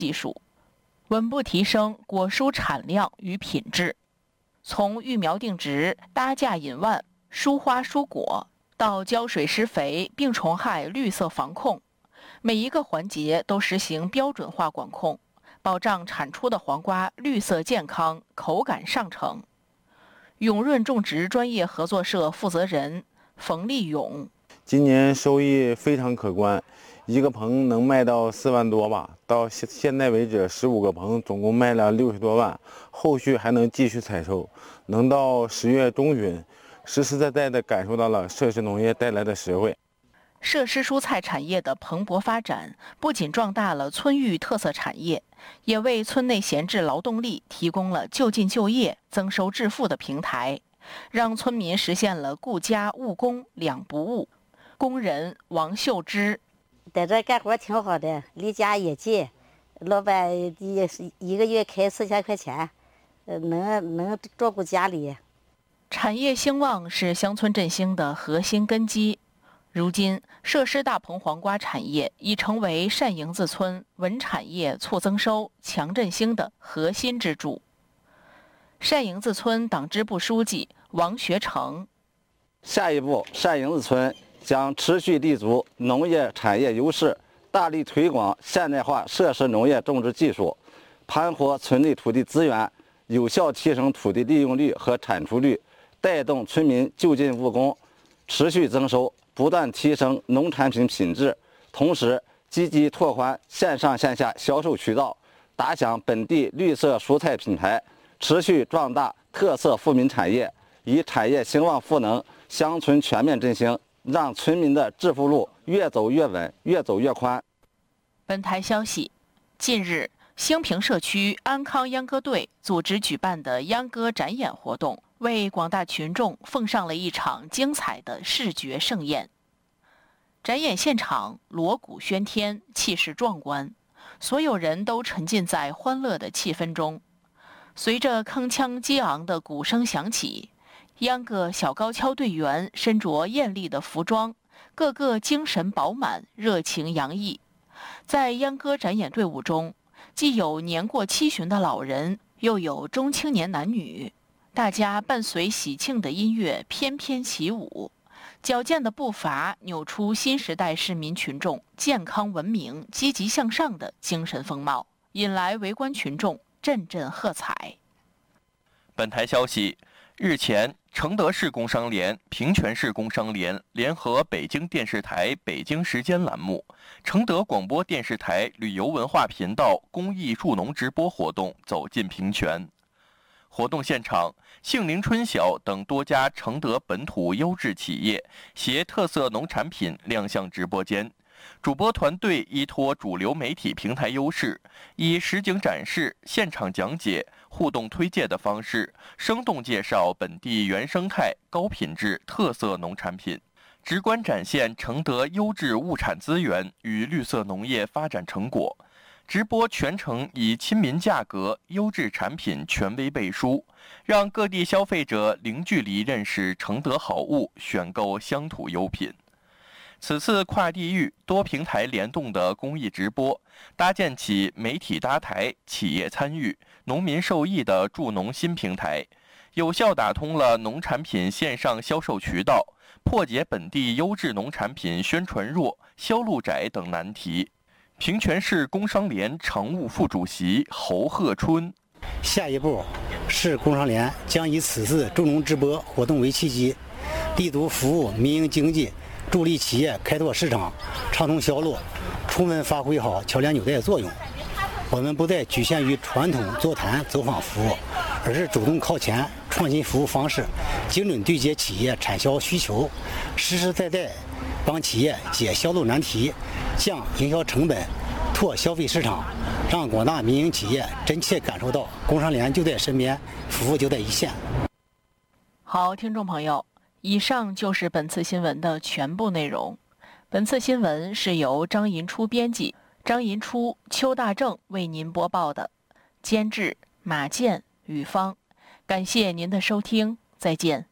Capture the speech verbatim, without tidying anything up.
技术，稳步提升果蔬产量与品质。从育苗定植、搭架引腕、疏花疏果，到浇水施肥、病虫害绿色防控，每一个环节都实行标准化管控，保障产出的黄瓜绿色健康、口感上乘。永润种植专业合作社负责人冯立勇： 今年收益非常可观，一个棚能卖到四万多吧。到现现在为止，十五个棚总共卖了六十多万，后续还能继续采收，能到十月中旬，实实在在地感受到了设施农业带来的实惠。 设施蔬菜产业的蓬勃发展，不仅壮大了村域特色产业，也为村内闲置劳动力提供了就近就业、增收致富的平台，让村民实现了顾家务工两不误。工人王秀芝： 在这干活挺好的，离家也近，老板也是一个月开四千块钱，呃，能能照顾家里。 产业兴旺是乡村振兴的核心根基。如今，设施大棚黄瓜产业已成为单营子村稳产业促增收、强振兴的核心支柱。单营子村党支部书记王学成： 下一步，单营子村将持续立足农业产业优势，大力推广现代化设施农业种植技术，盘活村内土地资源，有效提升土地利用率和产出率，带动村民就近务工，持续增收，不断提升农产品品质，同时积极拓宽线上线下销售渠道，打响本地绿色蔬菜品牌，持续壮大特色富民产业，以产业兴旺赋能乡村全面振兴，让村民的致富路越走越稳，越走越宽。 本台消息，近日，兴平社区安康秧歌队组织举办的秧歌展演活动，为广大群众奉上了一场精彩的视觉盛宴。展演现场锣鼓喧天，气势壮观，所有人都沉浸在欢乐的气氛中。随着铿锵激昂的鼓声响起，秧歌小高跷队员身着艳丽的服装，个个精神饱满，热情洋溢。在秧歌展演队伍中，既有年过七旬的老人，又有中青年男女，大家伴随喜庆的音乐翩翩起舞，矫健的步伐扭出新时代市民群众健康文明、积极向上的精神风貌，引来围观群众阵阵喝彩。 本台消息，日前，承德市工商联、平泉市工商联联合北京电视台北京时间栏目、承德广播电视台旅游文化频道公益助农直播活动走进平泉。活动现场，杏林春晓等多家承德本土优质企业携特色农产品亮相直播间。主播团队依托主流媒体平台优势，以实景展示、现场讲解、互动推介的方式，生动介绍本地原生态、高品质特色农产品，直观展现承德优质物产资源与绿色农业发展成果。直播全程以亲民价格、优质产品权威背书，让各地消费者零距离认识承德好物，选购乡土优品。此次跨地域、多平台联动的公益直播，搭建起媒体搭台、企业参与、农民受益的助农新平台，有效打通了农产品线上销售渠道，破解本地优质农产品宣传弱、销路窄等难题。平泉市工商联常务副主席侯鹤春： 下一步，市工商联将以此次助农直播活动为契机，力图服务民营经济，助力企业开拓市场，畅通销路，充分发挥好桥梁纽带作用。我们不再局限于传统座谈走访服务，而是主动靠前，创新服务方式，精准对接企业产销需求，实实在在帮企业解销路难题，降营销成本，拓消费市场，让广大民营企业真切感受到工商联就在身边，服务就在一线。 好，听众朋友，以上就是本次新闻的全部内容。本次新闻是由张银初编辑，张银初、邱大正为您播报的，监制马健、雨芳。感谢您的收听，再见。